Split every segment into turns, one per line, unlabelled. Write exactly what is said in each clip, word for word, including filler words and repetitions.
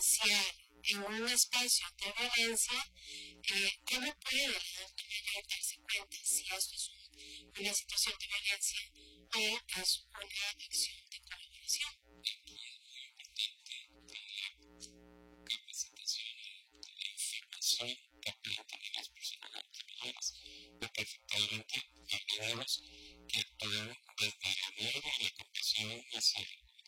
iniciar en un espacio de violencia, eh, ¿cómo puede el adulto mayor darse cuenta si esto es un, una situación de violencia o es una acción de colaboración?
Capacitación también tienen las personas mayores. Y perfectamente imaginamos que actúan desde el amor y la compasión hacia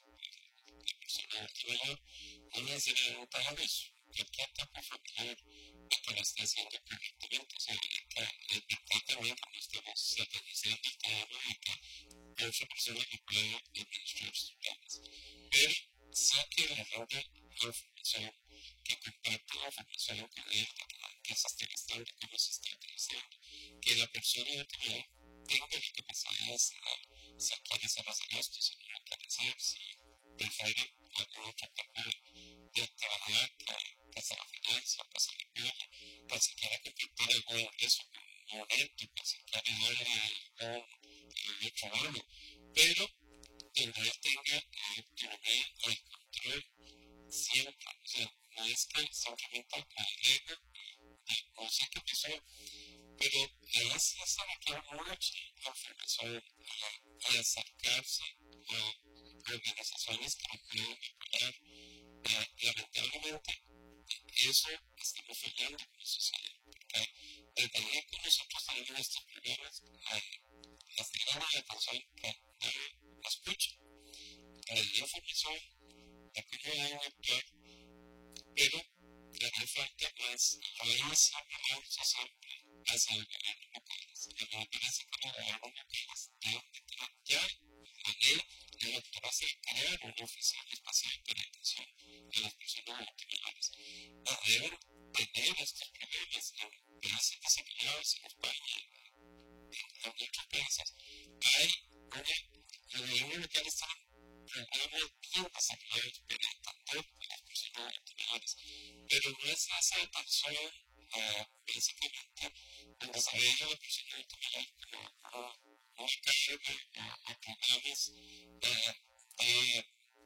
la persona mayor, no necesariamente cualquier tipo familiar y que lo esté haciendo correctamente. O sea, es verdad también que no estamos satanizando el tema y que esa persona que puede administrar sus planes. Pero sí que le ronda información, que comparte la información correcta, que se esté gastando, cómo se está utilizando, que la persona también tenga la capacidad de si quiere hacer los gastos, si no lo quiere hacer, si prefiere alguna otra forma de trabajar que se la financia, que se la cuide, que se quiera compartir algún ingreso con un evento, que se quiere darle un trabajo, pero donde él tenga la autonomía o el control siempre. O sea, no es que simplemente la delega y no sé qué pasó, pero ahí sí se requiere mucha información y acercarse a organizaciones que lo pueden apoyar. Eh, lamentablemente, eso estamos fallando como sociedad, porque desde ahí que nosotros tenemos estos problemas, las llamadas de atención que no escuchan, que les da información de cómo deben actuar, pero le hace falta más influencia y organización hacia el gobierno locales. Y me parece que los gobiernos locales deben de tener ya la ley de la que va a ser crear una oficina espacial para atención a las personas automóviles. No deben tener estos problemas en países desarrollados, en España, en muchos países. Hay una, los gobiernos locales están programas bien desarrollados para entender a las personas automóviles, pero no es esa atención uh, básicamente donde se ve a la persona automóvil como una carga a programas de, de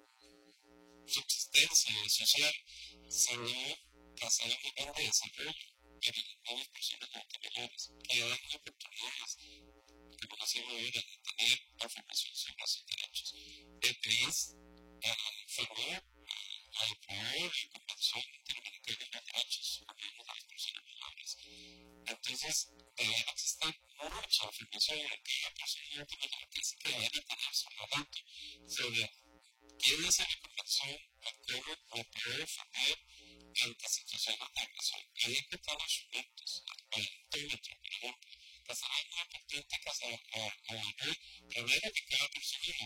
subsistencia social, sino que sea un nivel de desarrollo para las personas automóviles, que dan oportunidades, como decimos ahora, de tener información sobre sus derechos. El país eh, formó al poder y convención interamericana de los derechos humanos de las personas mayores. Entonces, debe existir mucha información en la que la persona automóvil casi que debe tener sobre el sobre qué dice la convención y cómo la puede defender ante situaciones de agresión. Hay que estar instrumentos, el antómetro, por ejemplo, que será muy importante que se evalúe primero que cada persona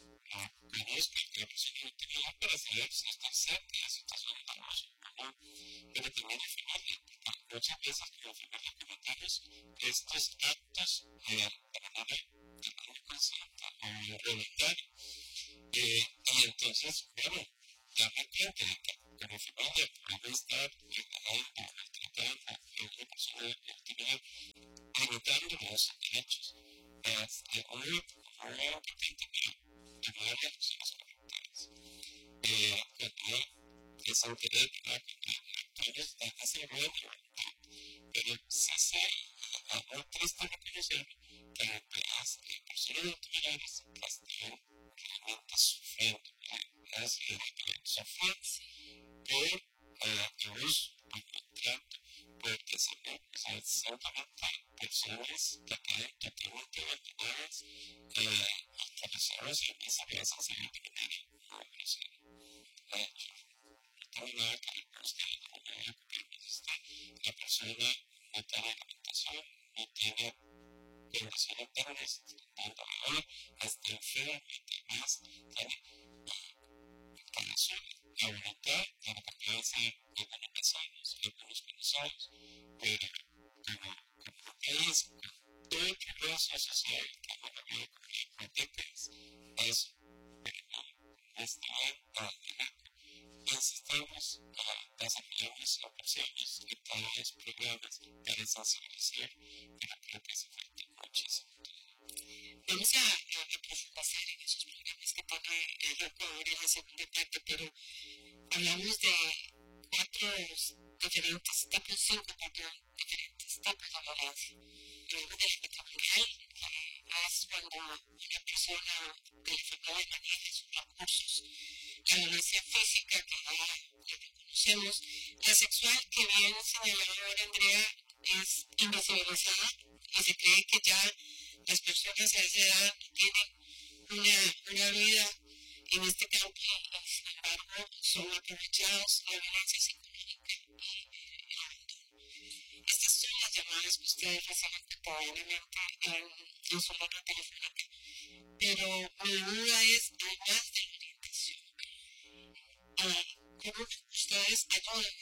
conozca que la persona no tiene edad para saber si está cerca de situaciones de abuso o no, pero también la familia, porque muchas veces como familia cometemos estos actos de manera inconsciente o voluntaria. Eh, y entonces, bueno, darme cuenta de que como familia podemos estar ignorando, maltratando a una persona de actividad, limitando los derechos. Es muy, muy importante que tomar las personas correctas. Eh, porque es un querer actores de ese momento, pero sí sé, es muy triste reconocer que las personas automóviles que están realmente sufriendo, es el sufrir por abuso, por maltrato, porque se ven, o sea, simplemente personas que quedan totalmente abandonadas eh, y que los celos y se piensan seguir de manera muy grosera. De hecho, no tengo nada que ver con usted, no tengo nada que ver con usted. La persona no tiene alimentación, no tiene condiciones dignas, tanto ahora está enferma y demás, tiene condiciones. La voluntad tiene que quedarse en algunos años, algunos conocidos, pero como, como país, con todo el progreso social que hemos habido por décadas, eso, pero no está adelante. Insistamos a desarrollarnos a personas y todos los programas para sensibilizar, pero creo que se falta muchísimo.
Vamos a, a, a profundizar en esos programas que tiene el Ecuador en la segunda parte, pero hablamos de cuatro diferentes tipos, cinco, perdón, diferentes tipos de violencia. Tenemos de la patrimonial, que es cuando una persona de la familia maneja sus recursos. La violencia física, que ya la reconocemos. La sexual, que bien señalaba ahora Andrea, es invisibilizada y se cree que ya las personas a esa edad tienen una, una vida en este campo y sin embargo son aprovechados. La violencia psicológica y el abandono. Estas son las llamadas que ustedes reciben cotidianamente en, en su línea telefónica. Pero mi duda es, además de la orientación, eh, ¿cómo ustedes ayudan